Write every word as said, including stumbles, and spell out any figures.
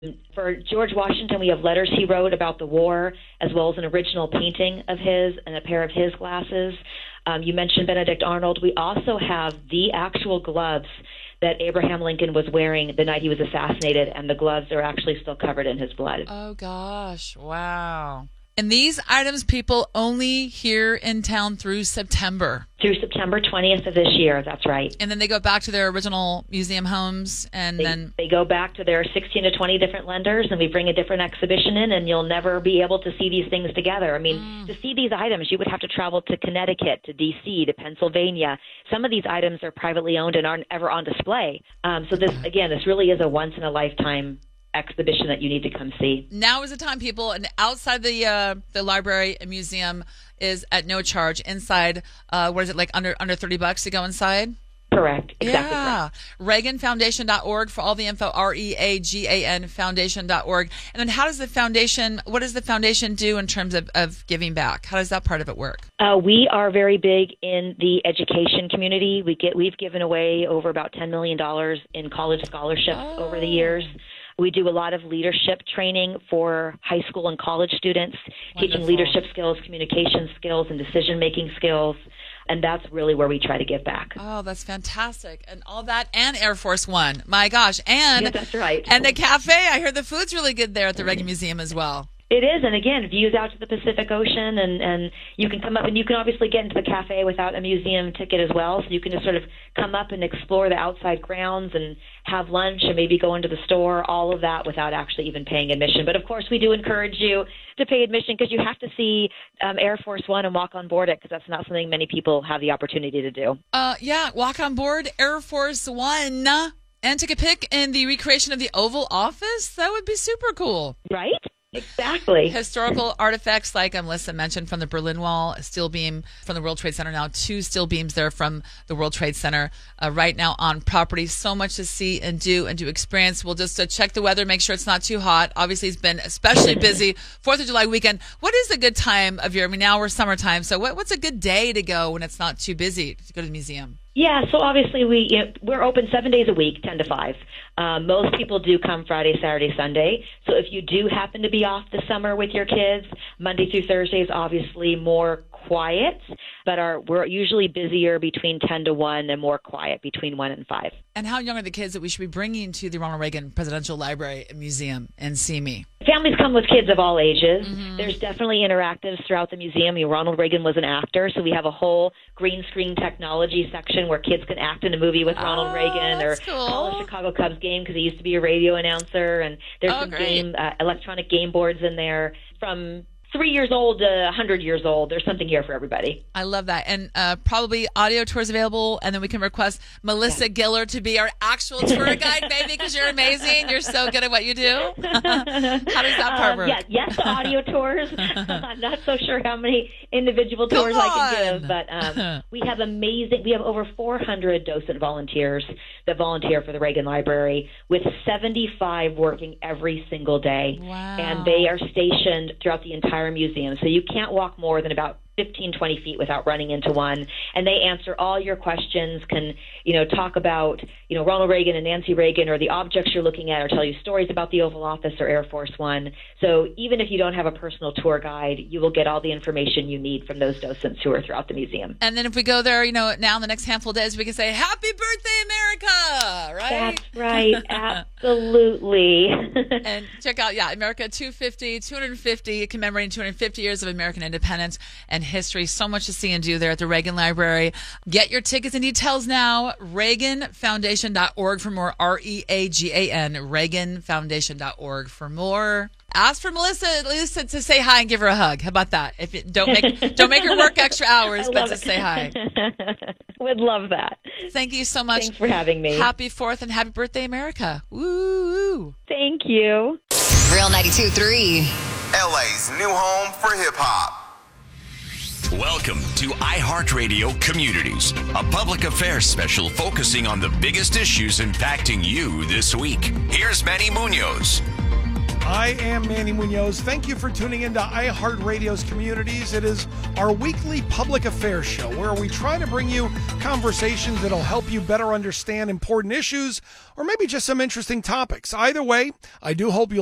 For George Washington, we have letters he wrote about the war, as well as an original painting of his and a pair of his glasses. Um, you mentioned Benedict Arnold. We also have the actual gloves that Abraham Lincoln was wearing the night he was assassinated, and the gloves are actually still covered in his blood. Oh, gosh. Wow. And these items, people, only here in town through September. Through September twentieth of this year, that's right. And then they go back to their original museum homes, and they, then... They go back to their sixteen to twenty different lenders, and we bring a different exhibition in, and you'll never be able to see these things together. I mean, mm. to see these items, you would have to travel to Connecticut, to D C, to Pennsylvania. Some of these items are privately owned and aren't ever on display. Um, so this, again, this really is a once-in-a-lifetime exhibition that you need to come see. Now is the time, people. And outside the uh, the library and museum is at no charge. Inside, uh, what is it, like under under thirty bucks to go inside? Correct. Exactly. Yeah. Correct. Reagan Foundation dot org for all the info. R E A G A N Foundation dot org. And then how does the foundation, what does the foundation do in terms of, of giving back? How does that part of it work? Uh, we are very big in the education community. We get we've given away over about ten million dollars in college scholarships oh. over the years. We do a lot of leadership training for high school and college students, Wonderful. Teaching leadership skills, communication skills, and decision-making skills. And that's really where we try to give back. Oh, that's fantastic. And all that and Air Force One. My gosh. And, yeah, that's right. And the cafe. I heard the food's really good there at the Reagan Museum as well. It is, and again, views out to the Pacific Ocean, and, and you can come up, and you can obviously get into the cafe without a museum ticket as well, so you can just sort of come up and explore the outside grounds and have lunch and maybe go into the store, all of that without actually even paying admission. But, of course, we do encourage you to pay admission because you have to see um, Air Force One and walk on board it because that's not something many people have the opportunity to do. Uh, yeah, walk on board Air Force One and take a pic in the recreation of the Oval Office. That would be super cool. Right? Exactly. Historical artifacts like um, Melissa mentioned from the Berlin Wall, a steel beam from the World Trade Center now, two steel beams there from the World Trade Center uh, right now on property. So much to see and do and to experience. We'll just uh, check the weather, make sure it's not too hot. Obviously, it's been especially busy. fourth of July weekend. What is a good time of year? I mean, now we're summertime, so what, what's a good day to go when it's not too busy to go to the museum? Yeah, so obviously we you know, we're open seven days a week, ten to five. Um, most people do come Friday, Saturday, Sunday. So if you do happen to be off this summer with your kids, Monday through Thursday is obviously more quiet, but our, we're usually busier between ten to one and more quiet between one and five. And how young are the kids that we should be bringing to the Ronald Reagan Presidential Library and Museum and see me? Families come with kids of all ages. Mm-hmm. There's definitely interactives throughout the museum. You know, Ronald Reagan was an actor, so we have a whole green screen technology section where kids can act in a movie with oh, Ronald Reagan or cool. call a Chicago Cubs game because he used to be a radio announcer. And there's oh, some great. game uh, electronic game boards in there from three years old to one hundred years old. There's something here for everybody. I love that. And uh, probably audio tours available, and then we can request Melissa yeah. Giller to be our actual tour guide, baby, because you're amazing. You're so good at what you do. How does that part work? Um, yeah, yes, audio tours. I'm not so sure how many individual tours I can give, but um, we have amazing, we have over four hundred docent volunteers that volunteer for the Reagan Library, with seventy-five working every single day. Wow. And they are stationed throughout the entire museum, so you can't walk more than about fifteen, twenty feet without running into one. And they answer all your questions, can, you know, talk about, you know, Ronald Reagan and Nancy Reagan or the objects you're looking at, or tell you stories about the Oval Office or Air Force One. So even if you don't have a personal tour guide, you will get all the information you need from those docents who are throughout the museum. And then if we go there, you know, now in the next handful of days, we can say, Happy Birthday, America, right? That's right. Absolutely. And check out, yeah, America two fifty, two hundred fifty, commemorating two hundred fifty years of American independence and history. So much to see and do there at the Reagan Library. Get your tickets and details now. Reagan Foundation dot org for more. R E A G A N. Reagan Foundation dot org for more. Ask for Melissa at least to say hi and give her a hug. How about that? If it, don't make don't make her work extra hours, but to say hi. Would love that. Thank you so much. Thanks for having me. Happy fourth and happy birthday, America. Woo! Thank you. Real ninety-two point three. L A's new home for hip hop. Welcome to iHeartRadio Communities, a public affairs special focusing on the biggest issues impacting you this week. Here's Manny Munoz. I am Manny Munoz. Thank you for tuning into iHeartRadio's Communities. It is our weekly public affairs show where we try to bring you conversations that'll help you better understand important issues or maybe just some interesting topics. Either way, I do hope you'll